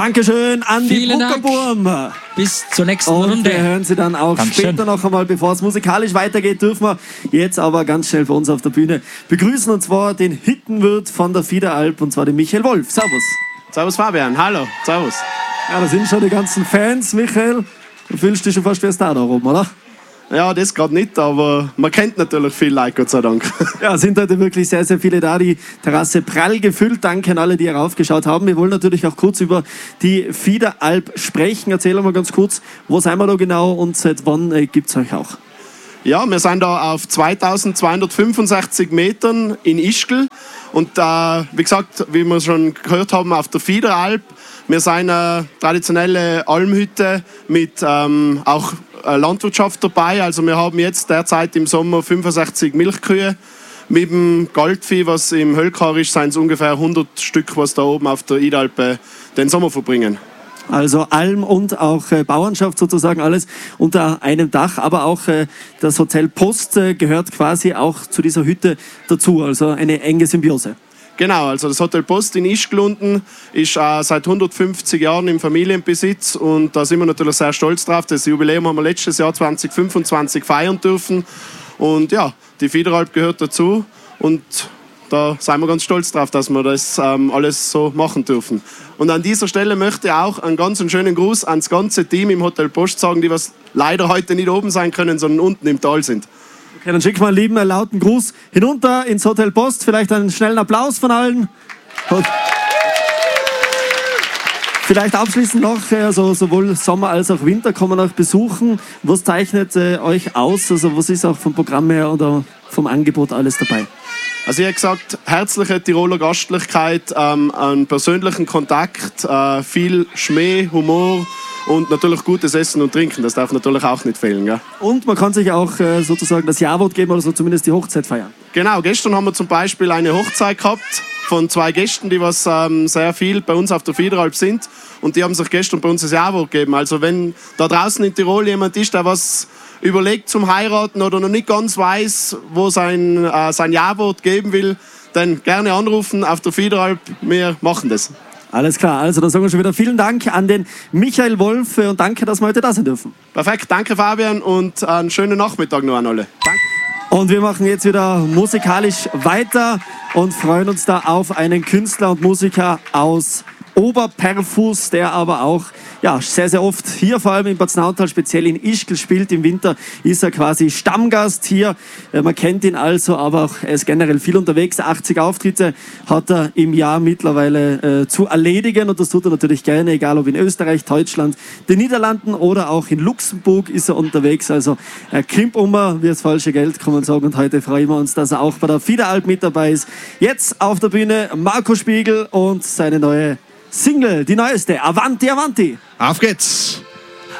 Dankeschön an die Bruckerburm. Bis zur nächsten und Runde. Wir hören Sie dann auch später noch einmal, bevor es musikalisch weitergeht, dürfen wir jetzt aber ganz schnell für uns auf der Bühne begrüßen, und zwar den Hittenwirt von der Fiederalp, und zwar den Michael Wolf. Servus. Servus Fabian, hallo, servus. Ja, da sind schon die ganzen Fans, Michael. Du fühlst dich schon fast wie ein Star da oben, oder? Ja, das gerade nicht, aber man kennt natürlich viel Leute, Gott sei Dank. Ja, sind heute wirklich sehr, sehr viele da. Die Terrasse prall gefüllt. Danke an alle, die heraufgeschaut haben. Wir wollen natürlich auch kurz über die Fiederalp sprechen. Erzähl mal ganz kurz, wo sind wir da genau und seit wann gibt es euch auch? Ja, wir sind da auf 2265 Metern in Ischgl. Und wie gesagt, wie wir schon gehört haben, auf der Fiederalp. Wir sind eine traditionelle Almhütte mit auch Landwirtschaft dabei. Also wir haben jetzt derzeit im Sommer 65 Milchkühe. Mit dem Goldvieh, was im Höllkar ist, sind es ungefähr 100 Stück, was da oben auf der Idalpe den Sommer verbringen. Also Alm und auch Bauernschaft sozusagen, alles unter einem Dach. Aber auch das Hotel Post gehört quasi auch zu dieser Hütte dazu. Also eine enge Symbiose. Genau, also das Hotel Post in Ischgl unten ist seit 150 Jahren im Familienbesitz, und da sind wir natürlich sehr stolz drauf. Das Jubiläum haben wir letztes Jahr 2025 feiern dürfen, und ja, die Fiederalp gehört dazu, und da sind wir ganz stolz drauf, dass wir das alles so machen dürfen. Und an dieser Stelle möchte ich auch einen ganz schönen Gruß ans ganze Team im Hotel Post sagen, die was leider heute nicht oben sein können, sondern unten im Tal sind. Okay, dann schicken wir einen lieben, lauten Gruß hinunter ins Hotel Post. Vielleicht einen schnellen Applaus von allen. Und vielleicht abschließend noch, also sowohl Sommer als auch Winter kann man euch besuchen. Was zeichnet euch aus? Also was ist auch vom Programm her oder vom Angebot alles dabei? Also ich habe gesagt, herzliche Tiroler Gastlichkeit, einen persönlichen Kontakt, viel Schmäh, Humor und natürlich gutes Essen und Trinken. Das darf natürlich auch nicht fehlen. Gell? Und man kann sich auch sozusagen das Jawort geben oder so zumindest die Hochzeit feiern. Genau, gestern haben wir zum Beispiel eine Hochzeit gehabt von 2 Gästen, die was sehr viel bei uns auf der Fiederalp sind, und die haben sich gestern bei uns das Jawort gegeben. Also wenn da draußen in Tirol jemand ist, der was überlegt zum Heiraten oder noch nicht ganz weiß, wo sein Ja-Wort geben will, dann gerne anrufen auf der Fiederalp. Wir machen das. Alles klar, also dann sagen wir schon wieder vielen Dank an den Michael Wolf und danke, dass wir heute da sein dürfen. Perfekt, danke Fabian und einen schönen Nachmittag noch an alle. Danke. Und wir machen jetzt wieder musikalisch weiter und freuen uns da auf einen Künstler und Musiker aus Oberperfus, der aber auch sehr, sehr oft hier, vor allem in Bad Snaudtal, speziell in Ischgl spielt. Im Winter ist er quasi Stammgast hier. Man kennt ihn also, aber auch, er ist generell viel unterwegs. 80 Auftritte hat er im Jahr mittlerweile zu erledigen, und das tut er natürlich gerne, egal ob in Österreich, Deutschland, den Niederlanden oder auch in Luxemburg ist er unterwegs. Also er krimpt wie das falsche Geld, kann man sagen. Und heute freuen wir uns, dass er auch bei der Fiederalp mit dabei ist. Jetzt auf der Bühne Marco Spiegel und seine neue Single, die neueste, Avanti Avanti. Auf geht's!